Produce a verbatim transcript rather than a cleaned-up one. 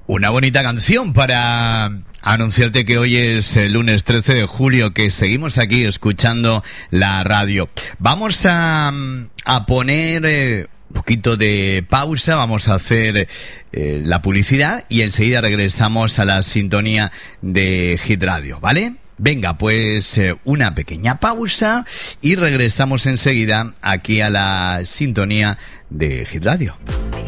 Una bonita canción para anunciarte que hoy es el lunes trece de julio, que seguimos aquí escuchando la radio. Vamos a, a poner eh, un poquito de pausa, vamos a hacer eh, la publicidad y enseguida regresamos a la sintonía de Hit Radio, ¿vale? Venga, pues eh, una pequeña pausa y regresamos enseguida aquí a la sintonía de Hit Radio.